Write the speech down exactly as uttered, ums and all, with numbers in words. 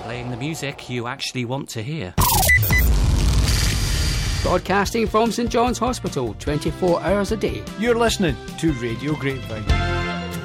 Playing the music you actually want to hear. Broadcasting from St John's Hospital, twenty-four hours a day. You're listening to Radio Grapevine.